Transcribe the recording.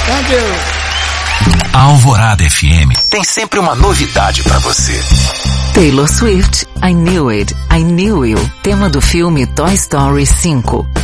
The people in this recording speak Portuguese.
Thank you. A Alvorada FM tem sempre uma novidade pra você. Taylor Swift, I Knew It, I Knew You, tema do filme Toy Story 5.